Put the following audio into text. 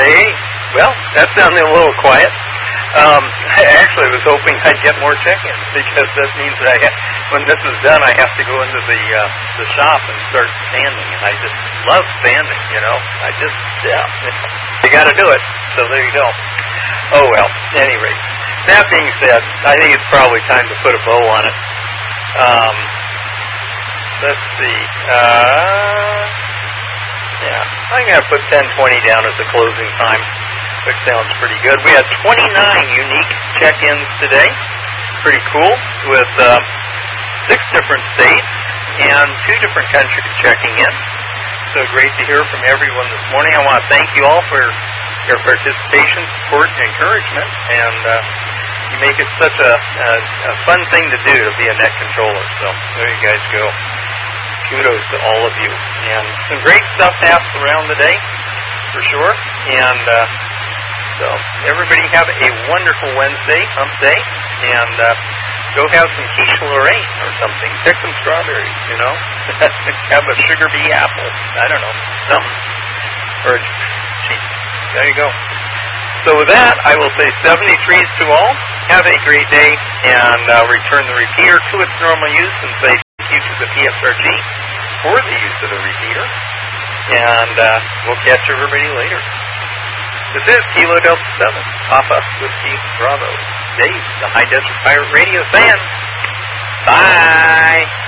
Hey, well, that sounded a little quiet. I actually was hoping I'd get more check-ins because that means that when this is done, I have to go into the shop and start sanding, and I just love sanding, you know. You got to do it. So there you go. Oh well. Any rate, that being said, I think it's probably time to put a bow on it. Let's see. Yeah, I'm going to put 10:20 down as the closing time, which sounds pretty good. We had 29 unique check-ins today. Pretty cool, with 6 different states and 2 different countries checking in. So great to hear from everyone this morning. I want to thank you all for your participation, support, and encouragement. And you make it such a fun thing to do, to be a net controller. So there you guys go. Kudos to all of you. And some great stuff happened around today, for sure. And so everybody have a wonderful Wednesday, hump day, and go have some quiche Lorraine or something. Pick some strawberries, you know. Have a sugar bee apple. I don't know, something. Or there you go. So with that, I will say 73s to all. Have a great day, and return the repeater to its normal use and say thank you to the PSRG for the use of the repeater. And we'll catch everybody later. This is Kilo Delta 7, Papa Whiskey Bravo. Dave, the High Desert Pirate Radio fan. Bye.